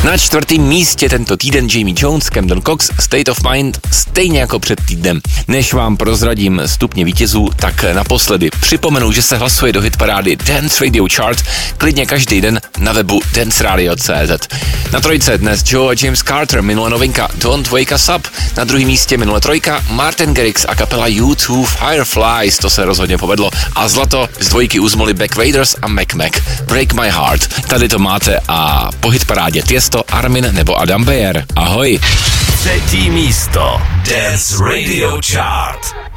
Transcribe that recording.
Na 4. místě tento týden Jamie Jones, Camden Cox, State of Mind, stejně jako před týdnem. Než vám prozradím stupně vítězů, tak naposledy připomenu, že se hlasuje do hitparády Dance Radio Chart klidně každý den na webu danceradio.cz. Na 3. dnes Joe a James Carter, minule novinka Don't Wake Us Up. Na 2. místě minule 3. Martin Garrix a kapela U2 Fireflies, to se rozhodně povedlo. A zlato z 2 uzmoli Back Vaders a Mac Break My Heart. Tady to máte a po hitparádě Tiesto, Armin nebo Adam Beyer. Ahoj! 3. místo Dance Radio Chart.